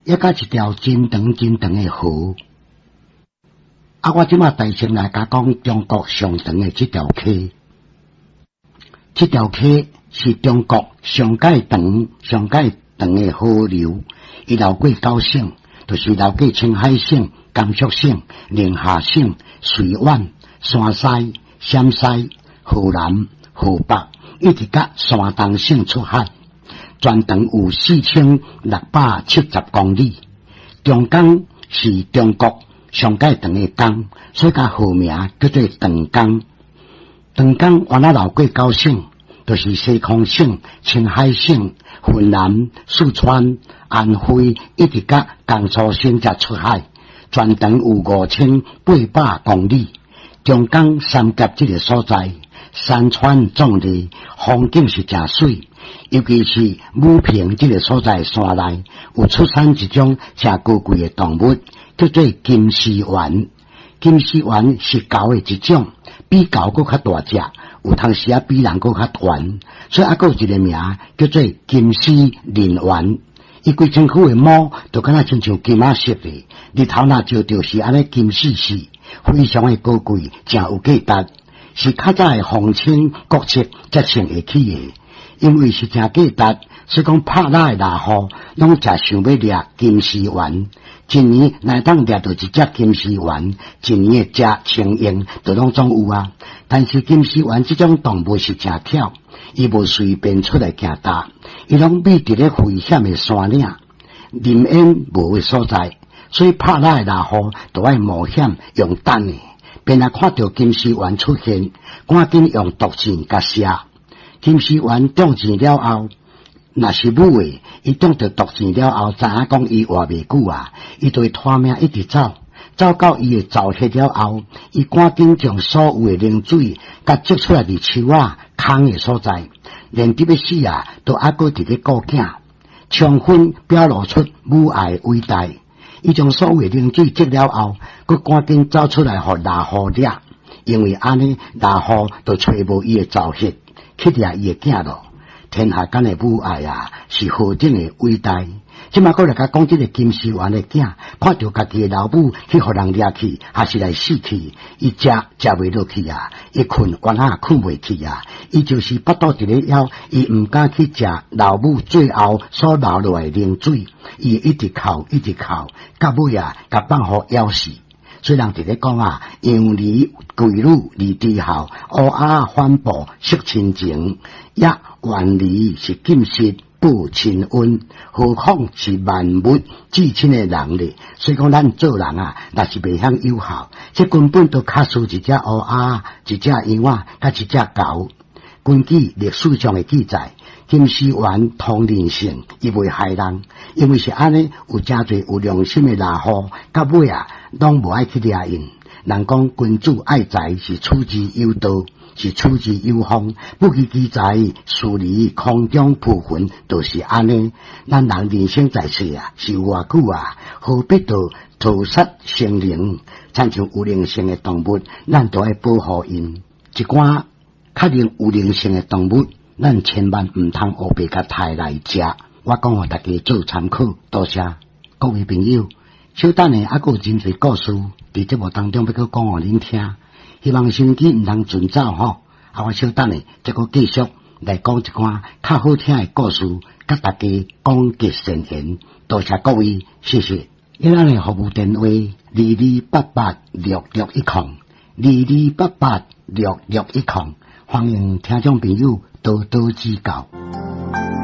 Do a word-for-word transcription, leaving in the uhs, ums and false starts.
抑甲一条真长真长诶河。啊，我即马大声来甲讲中国上长诶即条溪，即条溪是中国上界长、上界长诶河流，伊流过九省，就是流过青海省、甘肃省、宁夏省、绥远、山西、陕西、河南、河北，一直甲山东省出海，全长有四千六百七十公里。长江是中国上界长诶江，所以甲河名叫做长江。长江原来流过九省，就是西康省、青海省、云南、四川、安徽，一直甲江苏省才出海，全长有五千八百公里。长江三峡这个所在，山川壮丽，风景是真水。尤其是武平这个所在山内，有出产一种真高贵的动物，叫做金丝猿。金丝猿是狗的一种，比狗佫较大只，有当时啊比人佫较悬，所以啊佫有一个名叫做金丝麟猿。伊规身躯的毛就敢若亲像金仔色的，日头若照着是安尼金丝丝，非常的高贵，真有价值，是较早的皇亲国戚才穿会起的。因为是真价值，所以讲拍拉的大户拢真想要掠金丝猿。一年乃当掠到一只金丝猿，一年的食清用就拢总有啊。但是金丝猿这种动物是真巧，伊无随便出来行踏，伊拢秘伫咧危险的山岭、林荫无的所在，所以拍拉的大户就爱冒险用等的，便来看到金丝猿出现，赶紧用毒箭甲射。金丝猿中箭了后，若是母的，伊中着毒箭了后，知影讲伊活袂久啊，伊就会拖命一直走，走到伊的沼穴了后，伊赶紧将所有的冷水甲积出来伫树仔空的所在，连伫要死啊，都还阁伫咧顾囝，充分表露出母爱的伟大。伊将所有的冷水积了后，阁赶紧走出来互大户掠，因为安尼大户就找无伊的沼穴。去掠伊的囝咯，天下间的母爱啊，是何等的伟大！即马过来甲讲，即个金丝猿的囝，看到家己的老母去互人掠去，还是来死去，伊食食袂落去啊，伊困原也困袂去啊，伊就是腹肚一个枵，伊毋敢去食老母最后所留落来的冷水，伊一直哭一直哭，到尾啊，甲放互咬死。虽然伫咧讲啊，杨梨桂女离地后，乌鸦反哺惜亲情，也原离是禁食不亲恩，何况是万物至亲的人咧？所以讲，咱做人啊，若是袂晓友好，这根本都卡输一只乌鸦、一只羊仔、甲一只狗。根据历史上的记载，金丝猿通人性，伊袂害人，因为是安尼，有真侪有良心的大户，到尾啊，拢无爱去掠因。人讲君主爱财是处之有道，是处之有方，不义之财，疏离空中浮云，就是安尼。咱人人生在世啊，是有偌久啊，何必到屠杀生灵？亲像有灵性的动物，咱都爱保护因。一寡确定有灵性的动物，咱千万毋通黑白甲杀来食。我讲互大家做参考，多谢各位朋友。小等下还佫有真侪故事伫节目当中要佫讲互恁听，希望身体毋通尽走吼。啊，我小等下再佫继续来讲一寡较好听的故事，甲大家讲结善缘。多谢各位，谢谢。咱的服务电话：二二八八六六一空，二二八八六六一空。欢迎听众朋友多多指教。